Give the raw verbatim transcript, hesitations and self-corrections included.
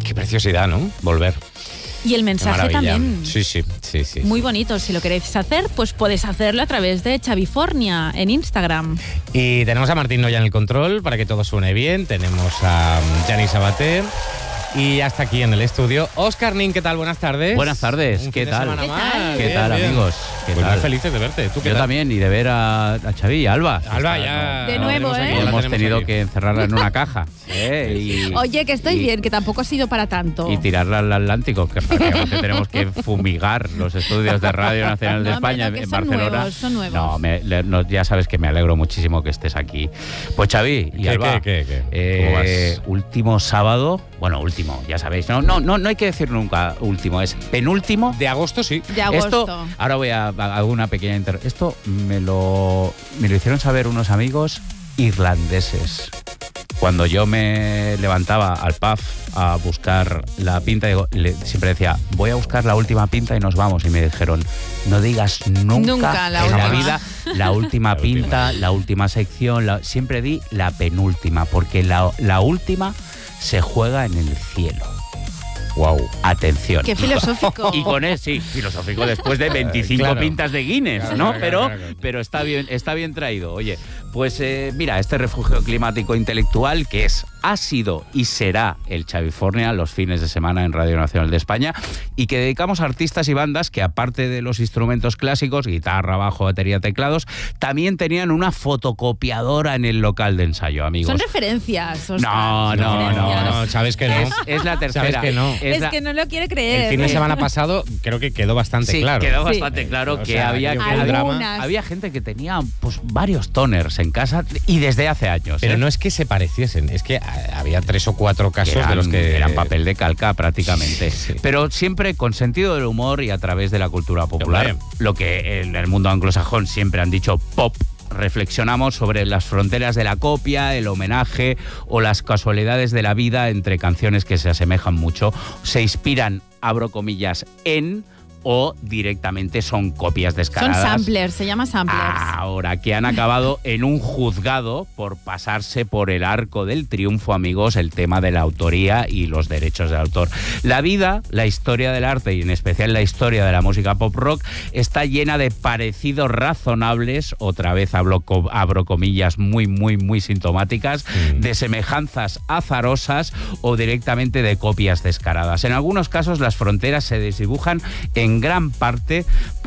Qué preciosidad, ¿no? Volver. Y el mensaje también. Sí, sí, sí, sí. Muy bonito. Si lo queréis hacer, pues podéis hacerlo a través de Xavifornia en Instagram. Y tenemos a Martín Noya en el control para que todo suene bien. Tenemos a Gianni Sabater. Y hasta aquí en el estudio, Óscar Nin, ¿qué tal? Buenas tardes. Buenas tardes, Un ¿qué fin de tal? semana ¿Qué más. tal? ¿Qué Bien, tal, bien. amigos? ¿Qué Pues tal? muy felices de verte. ¿Tú qué Yo tal? también, y de ver a, a Xavi y a Alba. Alba, Está, ya. De la nuevo, tenemos ¿eh? aquí, no, la hemos tenemos tenido aquí. que encerrarla en una caja. ¿eh? Y, Oye, que estoy y- bien, que tampoco ha sido para tanto. Y tirarla al Atlántico, que prácticamente tenemos que fumigar los estudios de Radio Nacional de No, España hombre, no, que en son Barcelona. nuevos, son nuevos. No, me- le- no, ya sabes que me alegro muchísimo que estés aquí. Pues Xavi y ¿Qué, Alba, qué, qué, qué? eh, ¿Cómo vas? último sábado, bueno, último, ya sabéis, no, no, no, no hay que decir nunca último, es penúltimo. De agosto, sí. De agosto. Esto, ahora voy a hacer una pequeña inter... Esto me lo, me lo hicieron saber unos amigos irlandeses. Cuando yo me levantaba al pub a buscar la pinta, digo, le- siempre decía, voy a buscar la última pinta y nos vamos. Y me dijeron, no digas nunca, Nunca la en la última. vida la última La pinta, última. la última sección. la- siempre di la penúltima, porque la, la última se juega en el cielo. Wow. Atención. Qué filosófico. Y con eso, sí, filosófico después de veinticinco Claro. pintas de Guinness, Claro, ¿no? claro, pero, claro, claro. pero está bien, está bien traído. Oye, pues eh, mira, este refugio climático intelectual que es, ha sido y será el Xavifornia los fines de semana en Radio Nacional de España y que dedicamos a artistas y bandas que aparte de los instrumentos clásicos, guitarra, bajo, batería, teclados, también tenían una fotocopiadora en el local de ensayo, amigos. Son referencias, Óscar, No, son no, referencias. No, no, sabes que no. Es, es la tercera. Sabes que no. Es Es la- que no lo quiere creer. El fin de semana pasado creo que quedó bastante Sí, claro. quedó Sí. bastante claro O que sea, había, creo que que el drama- Algunas. había gente que tenía pues varios toners en casa y desde hace años. Pero ¿eh? no es que se pareciesen, es que ah, había tres o cuatro casos eran, de los que eran papel de calca prácticamente. Sí. Pero siempre con sentido del humor y a través de la cultura popular. Hombre. Lo que en el mundo anglosajón siempre han dicho pop. Reflexionamos sobre las fronteras de la copia, el homenaje o las casualidades de la vida entre canciones que se asemejan mucho, se inspiran, abro comillas, en o directamente son copias Son descaradas. samplers, se llama samplers. Ahora, que han acabado en un juzgado por pasarse por el arco del triunfo, amigos, el tema de la autoría y los derechos de autor. La vida, la historia del arte y en especial la historia de la música pop rock está llena de parecidos razonables, otra vez hablo, co- abro comillas muy, muy, muy sintomáticas, Mm. de semejanzas azarosas o directamente de copias descaradas. En algunos casos las fronteras se desdibujan en gran parte